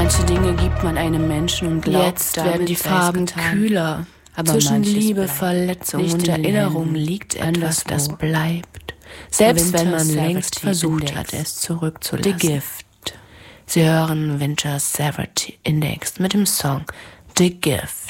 Manche Dinge gibt man einem Menschen und glaubt, jetzt werden die Farben kühler. Aber zwischen Liebe, bleibt. Verletzung Nicht und in den Erinnerung Händen, liegt etwas, anderswo. das bleibt. Selbst wenn man Winter's längst Severity versucht Index. hat, es The zurückzulassen. Gift. Sie hören Winter's Severity Index mit dem Song The Gift.